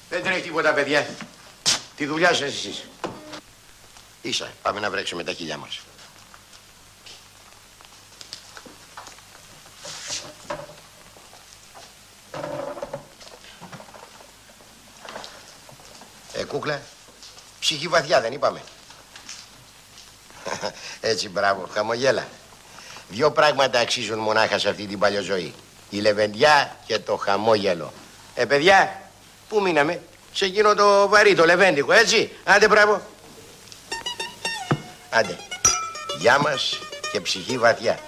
Δεν τρέχει τίποτα, παιδιά. Τη δουλειά σας εσείς. Ίσα, πάμε να βρέξουμε τα χείλια μας. Κούκλα, ψυχή βαθιά δεν είπαμε. Έτσι, μπράβο, χαμογέλα. Δύο πράγματα αξίζουν μονάχα σε αυτή την παλιοζωή. Η λεβεντιά και το χαμόγελο. Παιδιά, πού μείναμε? Σε εκείνο το βαρύ, το λεβέντικο, έτσι. Άντε, μπράβο. Άντε. Γεια μας και ψυχή βαθιά.